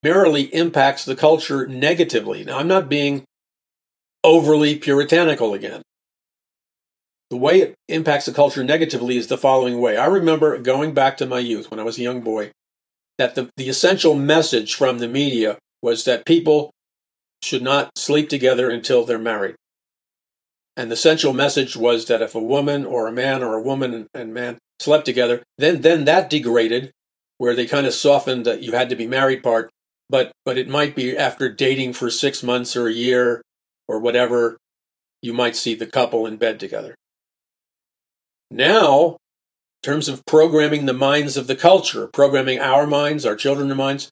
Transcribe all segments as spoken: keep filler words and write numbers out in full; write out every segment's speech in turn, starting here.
merely impacts the culture negatively. Now, I'm not being overly puritanical again. The way it impacts the culture negatively is the following way. I remember going back to my youth when I was a young boy, that the, the essential message from the media was that people should not sleep together until they're married. And the essential message was that if a woman or a man or a woman and man slept together, then then that degraded, where they kind of softened that you had to be married part, but but it might be after dating for six months or a year or whatever, you might see the couple in bed together. Now, in terms of programming the minds of the culture, programming our minds, our children's minds,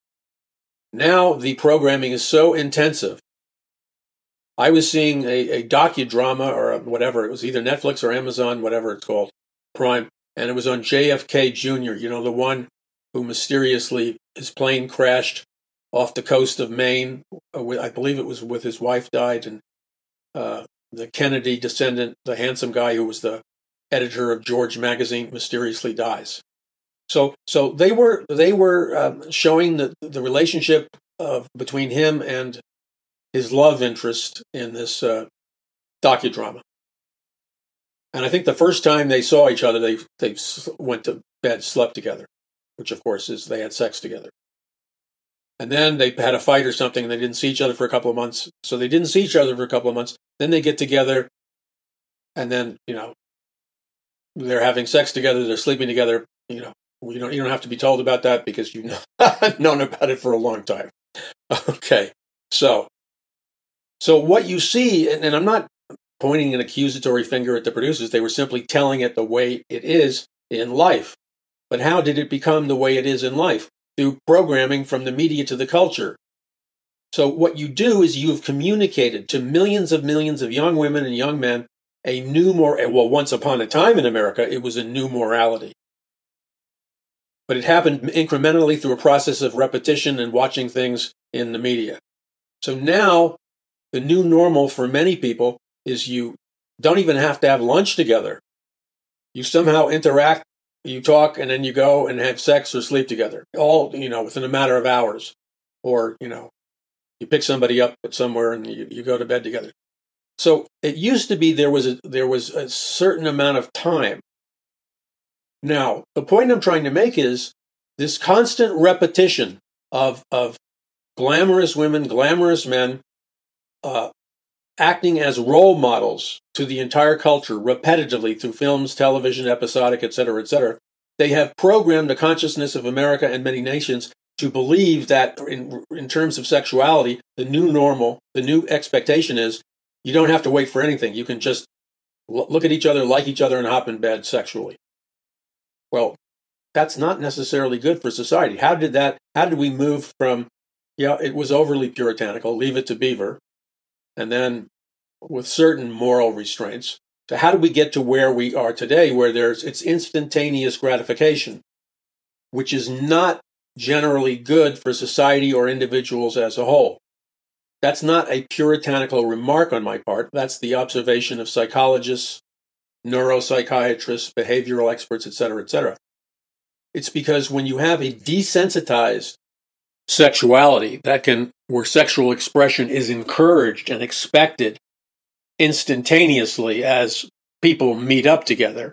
now the programming is so intensive. I was seeing a, a docudrama or a whatever, it was either Netflix or Amazon, whatever it's called, Prime, and it was on J F K Junior, you know, the one who mysteriously, his plane crashed off the coast of Maine. I believe it was with his wife died, and uh, the Kennedy descendant, the handsome guy who was the editor of George magazine, mysteriously dies. So, so they were they were um, showing the the relationship of between him and his love interest in this uh, docudrama. And I think the first time they saw each other, they they went to bed, slept together, which of course is they had sex together. And then they had a fight or something, and they didn't see each other for a couple of months. So they didn't see each other for a couple of months. Then they get together, and then, you know, they're having sex together, they're sleeping together. You know, you don't you don't have to be told about that because you've known about it for a long time. Okay, so so what you see, and, and I'm not pointing an accusatory finger at the producers. They were simply telling it the way it is in life. But how did it become the way it is in life? Through programming from the media to the culture. So what you do is you have communicated to millions of millions of young women and young men a new, more well, once upon a time in America, it was a new morality. But it happened incrementally through a process of repetition and watching things in the media. So now, the new normal for many people is you don't even have to have lunch together. You somehow interact, you talk, and then you go and have sex or sleep together, all, you know, within a matter of hours. Or, you know, you pick somebody up somewhere and you, you go to bed together. So it used to be there was a, there was a certain amount of time. Now, the point I'm trying to make is this constant repetition of, of glamorous women, glamorous men, uh, acting as role models to the entire culture repetitively through films, television, episodic, et cetera, et cetera. They have programmed the consciousness of America and many nations to believe that in, in terms of sexuality, the new normal, the new expectation is you don't have to wait for anything. You can just look at each other, like each other, and hop in bed sexually. Well, that's not necessarily good for society. How did that, how did we move from, yeah, it was overly puritanical, leave it to Beaver, and then with certain moral restraints. So how did we get to where we are today, where there's it's instantaneous gratification, which is not generally good for society or individuals as a whole? That's not a puritanical remark on my part. That's the observation of psychologists, neuropsychiatrists, behavioral experts, et cetera, et cetera. It's because when you have a desensitized sexuality that can, where sexual expression is encouraged and expected instantaneously as people meet up together.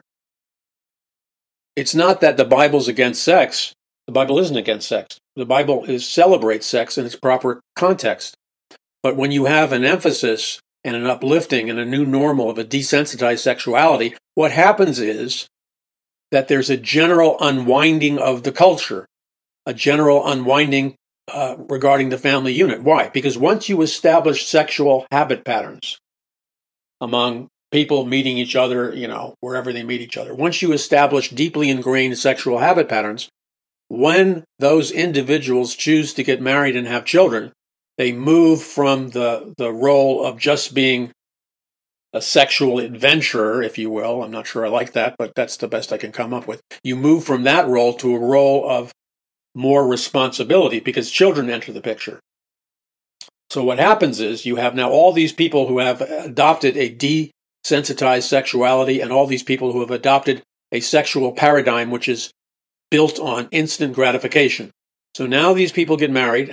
It's not that the Bible's against sex. The Bible isn't against sex. The Bible is celebrates sex in its proper context. But when you have an emphasis and an uplifting and a new normal of a desensitized sexuality, what happens is that there's a general unwinding of the culture, a general unwinding Uh, regarding the family unit. Why? Because once you establish sexual habit patterns among people meeting each other, you know, wherever they meet each other, once you establish deeply ingrained sexual habit patterns, when those individuals choose to get married and have children, they move from the, the role of just being a sexual adventurer, if you will. I'm not sure I like that, but that's the best I can come up with. You move from that role to a role of more responsibility because children enter the picture. So what happens is you have now all these people who have adopted a desensitized sexuality and all these people who have adopted a sexual paradigm which is built on instant gratification. So now these people get married,